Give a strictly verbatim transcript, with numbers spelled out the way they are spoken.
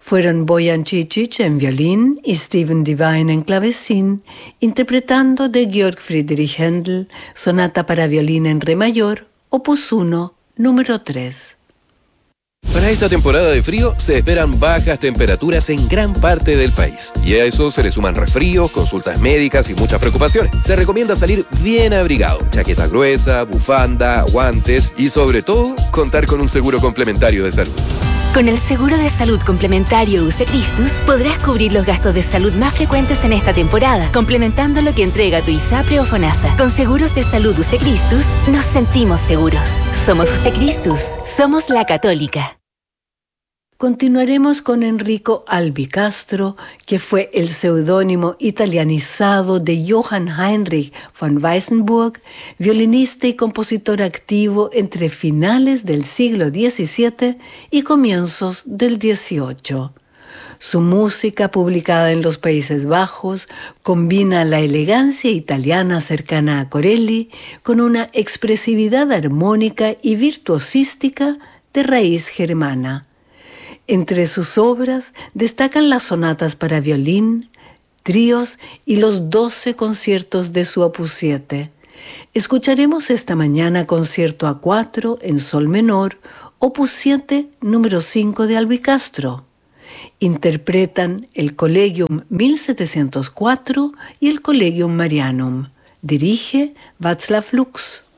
Fueron Bojan Cicic en violín y Steven Devine en clavecín, interpretando de Georg Friedrich Händel, Sonata para violín en re mayor, opus uno, número tres. Para esta temporada de frío se esperan bajas temperaturas en gran parte del país. Y a eso se le suman resfríos, consultas médicas y muchas preocupaciones. Se recomienda salir bien abrigado, chaqueta gruesa, bufanda, guantes y sobre todo contar con un seguro complementario de salud. Con el seguro de salud complementario U C Christus podrás cubrir los gastos de salud más frecuentes en esta temporada, complementando lo que entrega tu ISAPRE o FONASA. Con seguros de salud U C Christus nos sentimos seguros. Somos U C Christus, somos la Católica. Continuaremos con Enrico Albicastro, que fue el seudónimo italianizado de Johann Heinrich von Weissenburg, violinista y compositor activo entre finales del siglo diecisiete y comienzos del dieciocho. Su música, publicada en los Países Bajos, combina la elegancia italiana cercana a Corelli con una expresividad armónica y virtuosística de raíz germana. Entre sus obras destacan las sonatas para violín, tríos y los doce conciertos de su opus siete. Escucharemos esta mañana concierto a cuatro en sol menor, opus siete, número cinco de Albicastro. Interpretan el Collegium mil setecientos cuatro y el Collegium Marianum. Dirige Václav Lux.